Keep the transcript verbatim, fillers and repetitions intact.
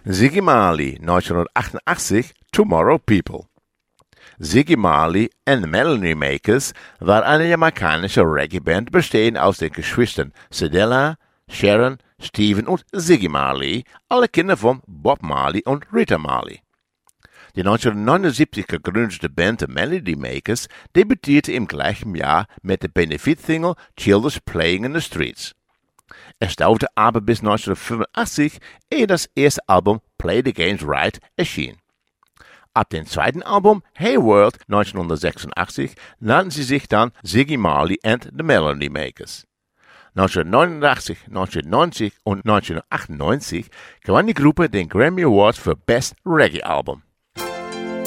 Ziggy Marley, neunzehnhundertachtundachtzig, Tomorrow People. Ziggy Marley and the Melody Makers war eine jamaikanische Reggae-Band, bestehend aus den Geschwistern Cedella, Sharon, Stephen und Ziggy Marley, alle Kinder von Bob Marley und Rita Marley. Die neunzehnhundertneunundsiebzig gegründete Band The Melody Makers debütierte im gleichen Jahr mit der Benefit-Single Children's Playing in the Streets. Es dauerte aber bis neunzehnhundertfünfundachtzig, ehe das erste Album Play the Games Right erschien. Ab dem zweiten Album Hey World neunzehnhundertsechsundachtzig nannten sie sich dann Ziggy Marley and the Melody Makers. neunzehnhundertneunundachtzig, neunzehnhundertneunzig und neunzehnhundertachtundneunzig gewann die Gruppe den Grammy Award für Best Reggae Album.